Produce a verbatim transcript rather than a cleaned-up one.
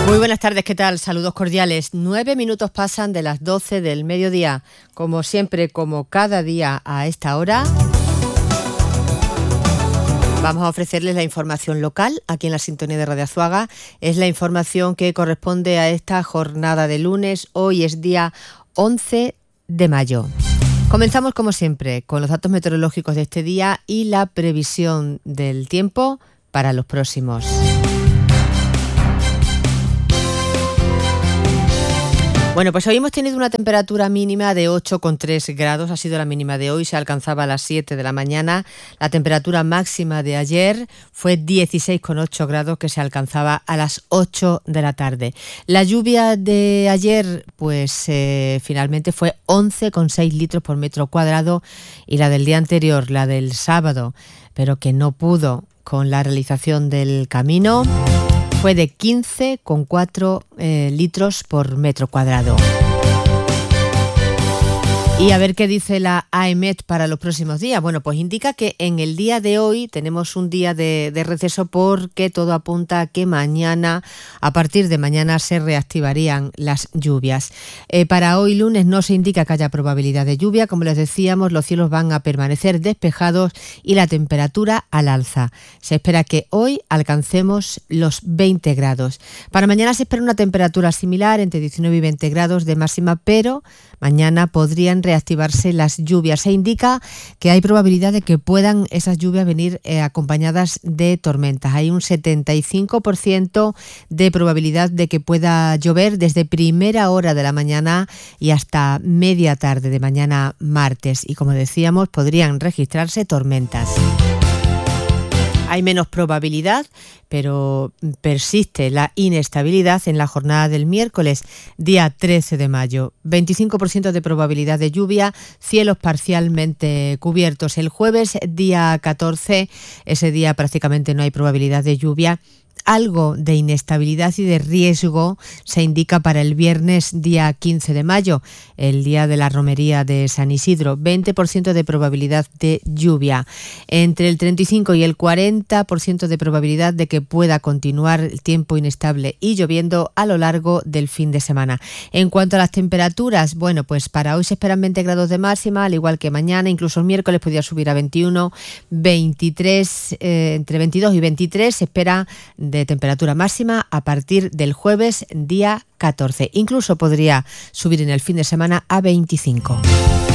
Muy buenas tardes, ¿qué tal? Saludos cordiales. Nueve minutos pasan de las doce del mediodía. Como siempre, como cada día a esta hora, vamos a ofrecerles la información local aquí en la sintonía de Radio Azuaga. Es la información que corresponde a esta jornada de lunes. Hoy es día once de mayo. Comenzamos como siempre con los datos meteorológicos de este día y la previsión del tiempo para los próximos. Bueno, pues hoy hemos tenido una temperatura mínima de ocho coma tres grados, ha sido la mínima de hoy, se alcanzaba a las siete de la mañana. La temperatura máxima de ayer fue dieciséis coma ocho grados, que se alcanzaba a las ocho de la tarde. La lluvia de ayer, pues eh, finalmente fue once coma seis litros por metro cuadrado, y la del día anterior, la del sábado, pero que no pudo con la realización del camino, fue de quince coma cuatro eh, litros por metro cuadrado. Y a ver qué dice la AEMET para los próximos días. Bueno, pues indica que en el día de hoy tenemos un día de, de receso, porque todo apunta a que mañana, a partir de mañana, se reactivarían las lluvias. Eh, para hoy lunes no se indica que haya probabilidad de lluvia. Como les decíamos, los cielos van a permanecer despejados y la temperatura al alza. Se espera que hoy alcancemos los veinte grados. Para mañana se espera una temperatura similar, entre diecinueve y veinte grados de máxima, pero mañana podrían reactivarse las lluvias. Se indica que hay probabilidad de que puedan esas lluvias venir eh, acompañadas de tormentas. Hay un setenta y cinco por ciento de probabilidad de que pueda llover desde primera hora de la mañana y hasta media tarde de mañana martes. Y como decíamos, podrían registrarse tormentas. Hay menos probabilidad, pero persiste la inestabilidad en la jornada del miércoles, día trece de mayo. veinticinco por ciento de probabilidad de lluvia, cielos parcialmente cubiertos. El jueves, día catorce, ese día prácticamente no hay probabilidad de lluvia. Algo de inestabilidad y de riesgo se indica para el viernes, día quince de mayo, el día de la romería de San Isidro. veinte por ciento de probabilidad de lluvia. Entre el treinta y cinco y el cuarenta por ciento de probabilidad de que pueda continuar el tiempo inestable y lloviendo a lo largo del fin de semana. En cuanto a las temperaturas, bueno, pues para hoy se esperan veinte grados de máxima, al igual que mañana. Incluso el miércoles podría subir a veintiuno, veintitrés, eh, entre veintidós y veintitrés se espera de temperatura máxima a partir del jueves, día catorce. Incluso podría subir en el fin de semana a veinticinco.